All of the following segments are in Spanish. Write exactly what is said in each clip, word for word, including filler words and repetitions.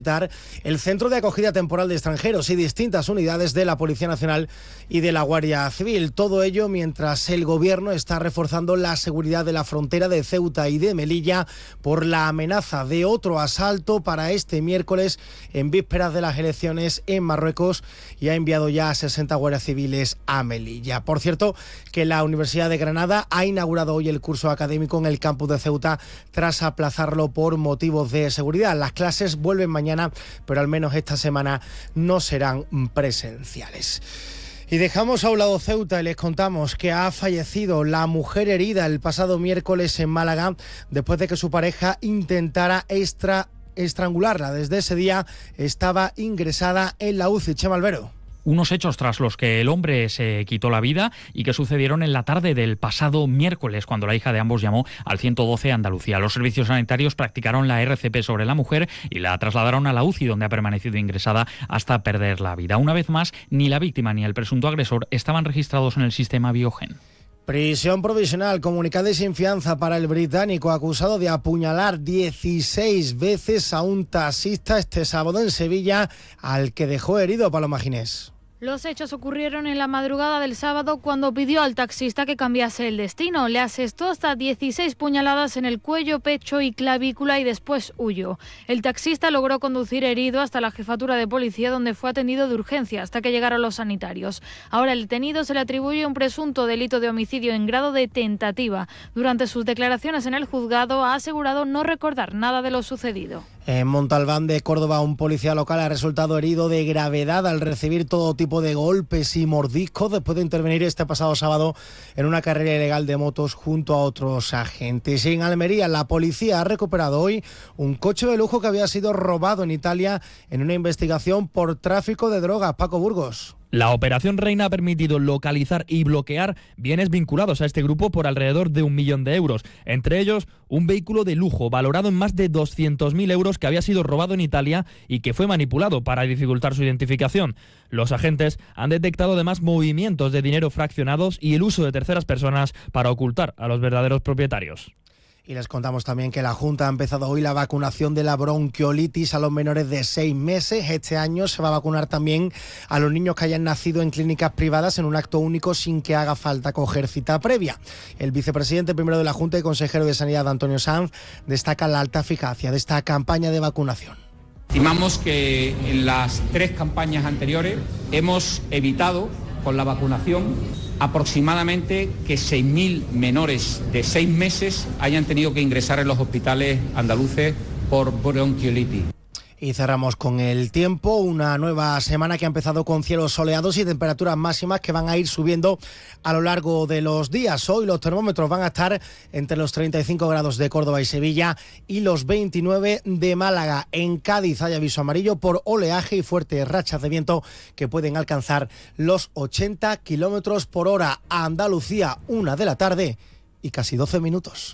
el Centro de Acogida Temporal de Extranjeros y distintas unidades de la Policía Nacional y de la Guardia Civil. Todo ello mientras el Gobierno está reforzando la seguridad de la frontera de Ceuta y de Melilla por la amenaza de otro asalto para este miércoles en vísperas de las elecciones en Marruecos, y ha enviado ya a sesenta guardias civiles a Melilla. Por cierto, que la Universidad de Granada ha inaugurado hoy el curso académico en el campus de Ceuta tras aplazarlo por motivos de seguridad. Las clases vuelven mañana, pero al menos esta semana no serán presenciales. Y dejamos a un lado Ceuta y les contamos que ha fallecido la mujer herida el pasado miércoles en Málaga después de que su pareja intentara extra, estrangularla. Desde ese día estaba ingresada en la U C I. Chema Albero. Unos hechos tras los que el hombre se quitó la vida y que sucedieron en la tarde del pasado miércoles, cuando la hija de ambos llamó al ciento doce Andalucía. Los servicios sanitarios practicaron la R C P sobre la mujer y la trasladaron a la U C I, donde ha permanecido ingresada hasta perder la vida. Una vez más, ni la víctima ni el presunto agresor estaban registrados en el sistema Biogen. Prisión provisional comunicada y sin fianza para el británico acusado de apuñalar dieciséis veces a un taxista este sábado en Sevilla, al que dejó herido. Paloma Ginés. Los hechos ocurrieron en la madrugada del sábado, cuando pidió al taxista que cambiase el destino. Le asestó hasta dieciséis puñaladas en el cuello, pecho y clavícula y después huyó. El taxista logró conducir herido hasta la jefatura de policía, donde fue atendido de urgencia hasta que llegaron los sanitarios. Ahora al detenido se le atribuye un presunto delito de homicidio en grado de tentativa. Durante sus declaraciones en el juzgado ha asegurado no recordar nada de lo sucedido. En Montalbán de Córdoba, un policía local ha resultado herido de gravedad al recibir todo tipo de golpes y mordiscos después de intervenir este pasado sábado en una carrera ilegal de motos junto a otros agentes. En Almería, la policía ha recuperado hoy un coche de lujo que había sido robado en Italia en una investigación por tráfico de drogas. Paco Burgos. La Operación Reina ha permitido localizar y bloquear bienes vinculados a este grupo por alrededor de un millón de euros. Entre ellos, un vehículo de lujo valorado en más de doscientos mil euros que había sido robado en Italia y que fue manipulado para dificultar su identificación. Los agentes han detectado además movimientos de dinero fraccionados y el uso de terceras personas para ocultar a los verdaderos propietarios. Y les contamos también que la Junta ha empezado hoy la vacunación de la bronquiolitis a los menores de seis meses. Este año se va a vacunar también a los niños que hayan nacido en clínicas privadas en un acto único sin que haga falta coger cita previa. El vicepresidente primero de la Junta y consejero de Sanidad, Antonio Sanz, destaca la alta eficacia de esta campaña de vacunación. Estimamos que en las tres campañas anteriores hemos evitado con la vacunación aproximadamente que seis mil menores de seis meses hayan tenido que ingresar en los hospitales andaluces por bronquiolitis. Y cerramos con el tiempo, una nueva semana que ha empezado con cielos soleados y temperaturas máximas que van a ir subiendo a lo largo de los días. Hoy los termómetros van a estar entre los treinta y cinco grados de Córdoba y Sevilla y los veintinueve de Málaga. En Cádiz hay aviso amarillo por oleaje y fuertes rachas de viento que pueden alcanzar los ochenta kilómetros por hora. A Andalucía, una de la tarde y casi doce minutos.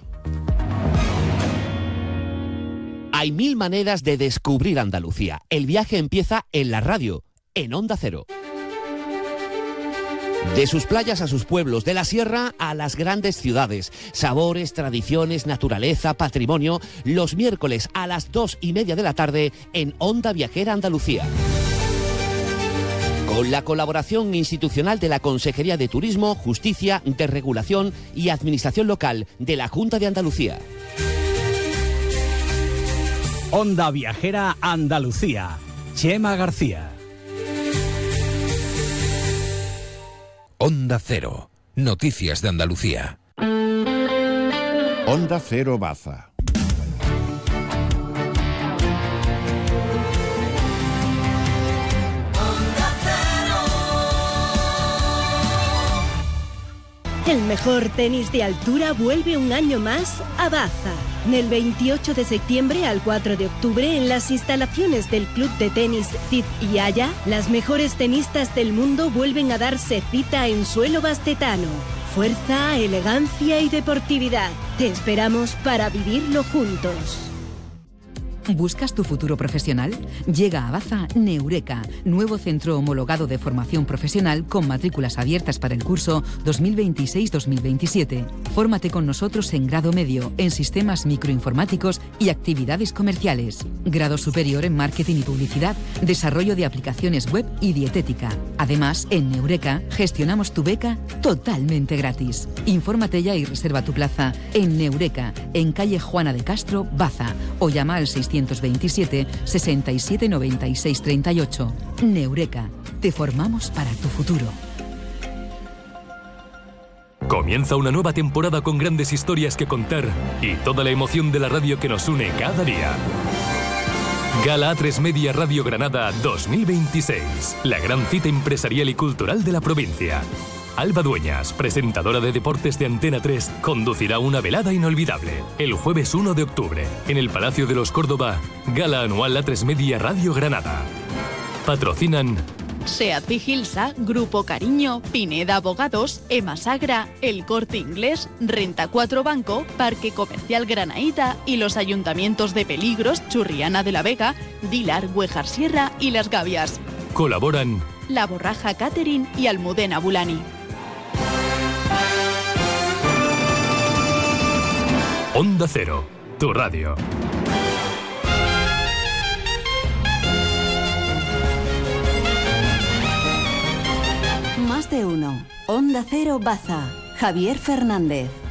Hay mil maneras de descubrir Andalucía. El viaje empieza en la radio, en Onda Cero. De sus playas a sus pueblos, de la sierra a las grandes ciudades. Sabores, tradiciones, naturaleza, patrimonio. Los miércoles a las dos y media de la tarde en Onda Viajera Andalucía. Con la colaboración institucional de la Consejería de Turismo, Justicia, Desregulación y Administración Local de la Junta de Andalucía. Onda Viajera Andalucía. Chema García. Onda Cero. Noticias de Andalucía. Onda Cero Baza. El mejor tenis de altura vuelve un año más a Baza. Del veintiocho de septiembre al cuatro de octubre, en las instalaciones del Club de Tenis Cid y Haya, las mejores tenistas del mundo vuelven a darse cita en suelo bastetano. Fuerza, elegancia y deportividad. Te esperamos para vivirlo juntos. ¿Buscas tu futuro profesional? Llega a Baza Neureka, nuevo centro homologado de formación profesional con matrículas abiertas para el curso dos mil veintiséis dos mil veintisiete. Fórmate con nosotros en grado medio, en sistemas microinformáticos y actividades comerciales. Grado superior en marketing y publicidad, desarrollo de aplicaciones web y dietética. Además, en Neureka gestionamos tu beca totalmente gratis. Infórmate ya y reserva tu plaza en Neureka, en calle Juana de Castro, Baza, o llama al seiscientos veintisiete, sesenta y siete, noventa y seis, treinta y ocho. Neureka, te formamos para tu futuro. Comienza una nueva temporada con grandes historias que contar y toda la emoción de la radio que nos une cada día. Gala A tres Media Radio Granada dos mil veintiséis, la gran cita empresarial y cultural de la provincia. Alba Dueñas, presentadora de deportes de Antena tres, conducirá una velada inolvidable el jueves uno de octubre en el Palacio de los Córdoba, Gala Anual A tres Media Radio Granada. Patrocinan SEAT Vigilsa, Grupo Cariño, Pineda Abogados, Emasagra, El Corte Inglés, Renta cuatro Banco, Parque Comercial Granaíta y los ayuntamientos de Peligros, Churriana de la Vega, Dilar, Güejar Sierra y Las Gavias. Colaboran La Borraja Catering y Almudena Bulani. Onda Cero, tu radio. Más de uno. Onda Cero Baza. Javier Fernández.